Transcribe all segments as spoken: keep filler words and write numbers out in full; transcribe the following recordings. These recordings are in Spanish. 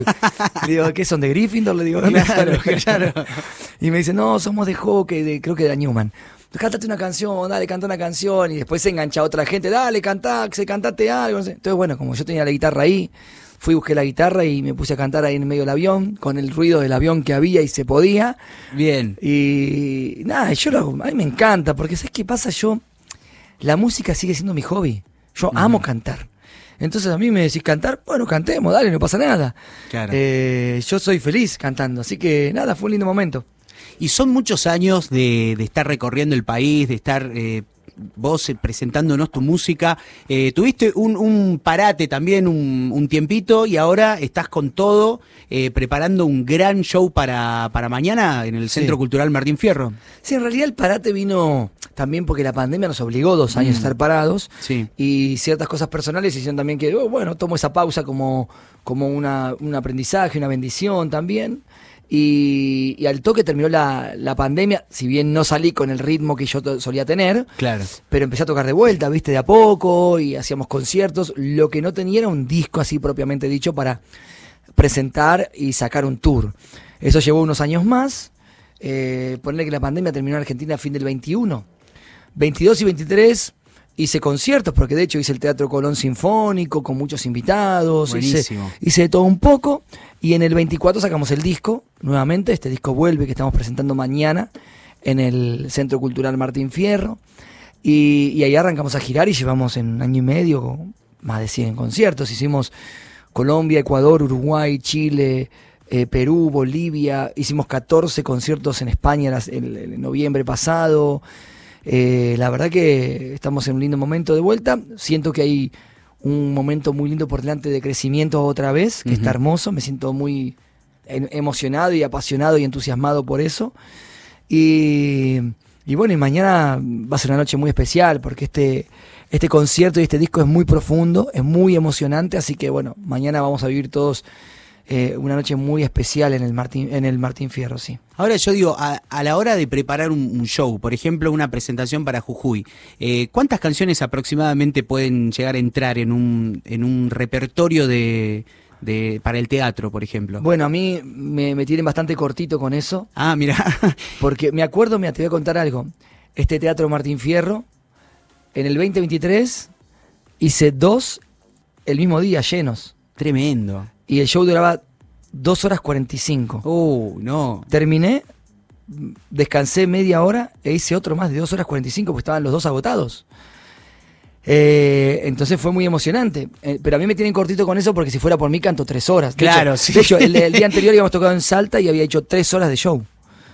Le digo, ¿qué son, de Gryffindor? Le digo, claro, claro. Y me dice, no, somos de hockey, de, creo que de Newman. Cántate una canción, dale, canta una canción. Y después se engancha a otra gente, dale, cantá, se cantate algo. No sé. Entonces, bueno, como yo tenía la guitarra ahí, fui, busqué la guitarra y me puse a cantar ahí en medio del avión, con el ruido del avión que había y se podía. Bien. Y nada, yo lo hago, a mí me encanta, porque ¿sabes qué pasa? Yo, la música sigue siendo mi hobby. Yo uh-huh. amo cantar. Entonces a mí me decís cantar, bueno, cantemos, dale, no pasa nada. Claro. Eh, yo soy feliz cantando, así que nada, fue un lindo momento. Y son muchos años de, de estar recorriendo el país, de estar eh, vos eh, presentándonos tu música. Eh, tuviste un, un parate también, un, un tiempito, y ahora estás con todo, eh, preparando un gran show para, para mañana en el Centro sí. Cultural Martín Fierro. Sí, en realidad el parate vino también porque la pandemia nos obligó dos años mm. a estar parados. Sí. Y ciertas cosas personales hicieron también que, oh, bueno, tomo esa pausa como, como una, un aprendizaje, una bendición también. Y, y al toque terminó la, la pandemia, si bien no salí con el ritmo que yo to- solía tener, claro. pero empecé a tocar de vuelta, viste, de a poco, y hacíamos conciertos. Lo que no tenía era un disco así propiamente dicho para presentar y sacar un tour. Eso llevó unos años más. Eh, ponerle que la pandemia terminó en Argentina a fin del veintiuno. veintidós y veintitrés hice conciertos, porque de hecho hice el Teatro Colón Sinfónico con muchos invitados, hice, hice de todo un poco, y en el veinticuatro sacamos el disco, nuevamente, este disco vuelve, que estamos presentando mañana en el Centro Cultural Martín Fierro, y, y ahí arrancamos a girar y llevamos en un año y medio más de cien conciertos. Hicimos Colombia, Ecuador, Uruguay, Chile, eh, Perú, Bolivia, hicimos catorce conciertos en España las, en, en noviembre pasado. Eh, la verdad que estamos en un lindo momento de vuelta. Siento que hay un momento muy lindo por delante de crecimiento otra vez, que uh-huh. está hermoso. Me siento muy en, emocionado y apasionado y entusiasmado por eso. Y, y bueno, y mañana va a ser una noche muy especial, porque este, este concierto y este disco es muy profundo, es muy emocionante. Así que bueno, mañana vamos a vivir todos Eh, una noche muy especial en el Martín, en el Martín Fierro, sí. Ahora yo digo, a, a la hora de preparar un, un show, por ejemplo, una presentación para Jujuy, eh, ¿cuántas canciones aproximadamente pueden llegar a entrar en un, en un repertorio de, de para el teatro, por ejemplo? Bueno, a mí me, me tienen bastante cortito con eso. Ah, mira. Porque me acuerdo, mira, te voy a contar algo. Este Teatro Martín Fierro, en el veinte veintitrés, hice dos el mismo día, llenos. Tremendo. Y el show duraba dos horas cuarenta y cinco. Uh, no. Terminé, descansé media hora e hice otro más de dos horas cuarenta y cinco porque estaban los dos agotados. Eh, entonces fue muy emocionante. Eh, pero a mí me tienen cortito con eso porque si fuera por mí canto tres horas. De claro, hecho, sí. De hecho, el, el día anterior habíamos tocado en Salta y había hecho tres horas de show.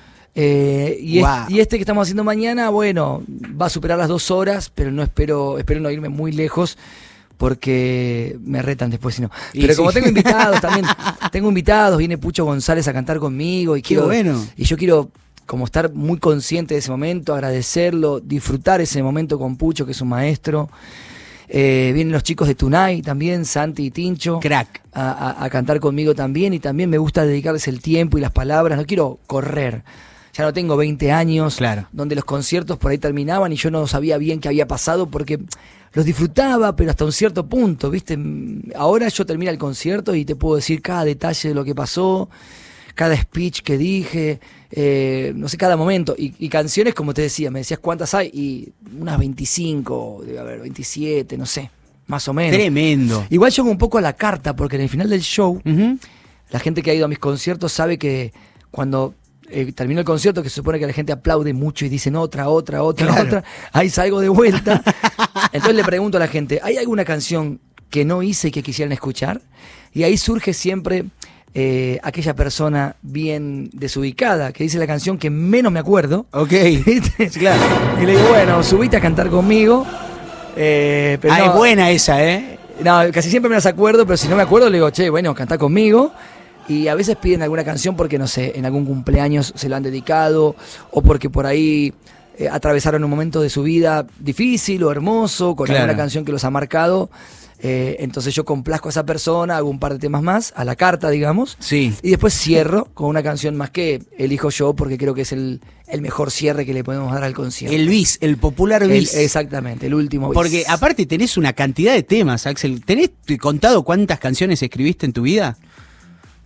Eh, y, wow. es, y este que estamos haciendo mañana, bueno, va a superar las dos horas, pero no espero, espero no irme muy lejos, porque me retan después si no. Pero sí. Como tengo invitados también, tengo invitados, viene Pucho González a cantar conmigo y Qué quiero, bueno. y yo quiero como estar muy consciente de ese momento, agradecerlo, disfrutar ese momento con Pucho, que es un maestro. Eh, vienen los chicos de Tunay también, Santi y Tincho, crack, a, a, a cantar conmigo también, y también me gusta dedicarles el tiempo y las palabras. No quiero correr. Ya no tengo veinte años, claro. donde los conciertos por ahí terminaban y yo no sabía bien qué había pasado porque los disfrutaba, pero hasta un cierto punto, ¿viste? Ahora yo termino el concierto y te puedo decir cada detalle de lo que pasó, cada speech que dije, eh, no sé, cada momento. Y, y canciones, como te decía, me decías cuántas hay, y unas veinticinco, debe haber veintisiete, no sé, más o menos. Tremendo. Igual yo hago un poco a la carta, porque en el final del show, uh-huh. la gente que ha ido a mis conciertos sabe que cuando eh, termino el concierto, que se supone que la gente aplaude mucho y dicen otra, otra, otra, claro. otra, ahí salgo de vuelta. Entonces le pregunto a la gente, ¿hay alguna canción que no hice y que quisieran escuchar? Y ahí surge siempre eh, aquella persona bien desubicada que dice la canción que menos me acuerdo. Ok. Claro. Y le digo, bueno, subite a cantar conmigo. Eh, pero ah, no, es buena esa, ¿eh? No, casi siempre me las acuerdo, pero si no me acuerdo le digo, che, bueno, cantá conmigo. Y a veces piden alguna canción porque, no sé, en algún cumpleaños se lo han dedicado, o porque por ahí eh, atravesaron un momento de su vida difícil o hermoso, con claro. alguna canción que los ha marcado. Eh, entonces yo complazco a esa persona, hago un par de temas más, a la carta, digamos. Sí. Y después cierro con una canción más que elijo yo, porque creo que es el, el mejor cierre que le podemos dar al concierto. El bis, el popular bis. El, exactamente, el último bis. Porque aparte tenés una cantidad de temas, Axel. ¿Tenés contado cuántas canciones escribiste en tu vida?